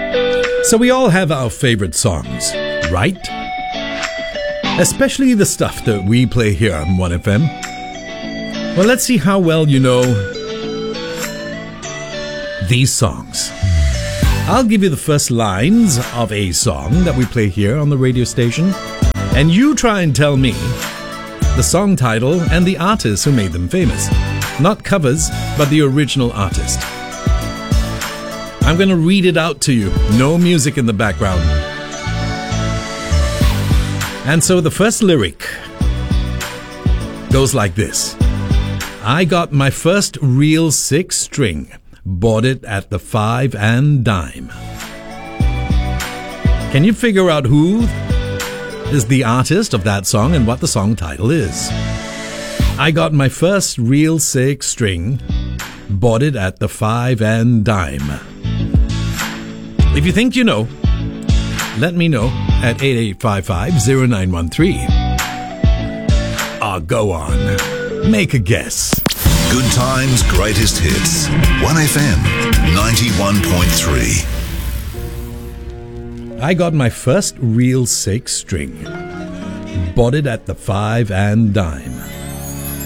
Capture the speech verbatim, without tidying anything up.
So we all have our favorite songs, right? Especially the stuff that we play here on one F M. Well, let's see how well you know these songs. I'll give you the first lines of a song that we play here on the radio station, and you try and tell me the song title and the artist who made them famous. Not covers, but the original artist. I'm going to read it out to you. No music in the background. And so the first lyric goes like this. I got my first real six string, bought it at the five and dime. Can you figure out who is the artist of that song and what the song title is? I got my first real six string, bought it at the five and dime. If you think you know, let me know at eight eight five five, zero nine one three. Ah, go on. Make a guess. Good Times, Greatest Hits. one F M, ninety-one point three. I got my first real six string, bought it at the five and dime.